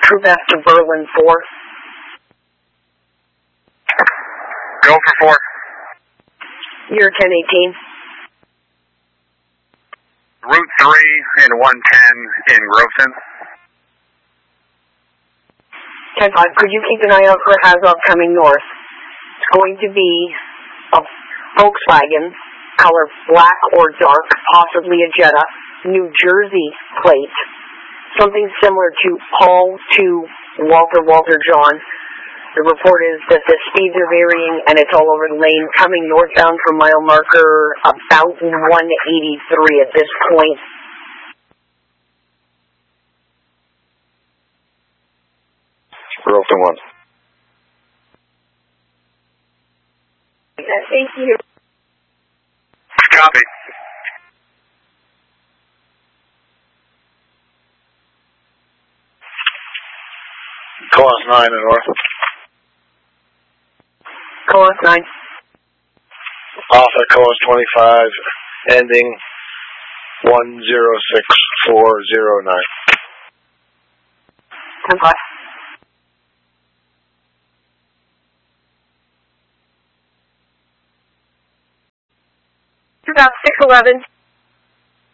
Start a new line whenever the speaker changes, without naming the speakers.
Troop F to Berlin 4.
Go for 4.
You're 1018.
Route 3 and 110 in Groveton.
10-5, could you keep an eye out for Hazov coming north? It's going to be a Volkswagen, color black or dark, possibly a Jetta, New Jersey plate. Something similar to Paul to Walter John. The report is that the speeds are varying and it's all over the lane, coming northbound from mile marker about 183 at this point.
Groveton 1.
Thank you.
Copy.
Coas 9 in north.
Coas 9.
Off at Coas 25, ending 106409.
10-5. About 611.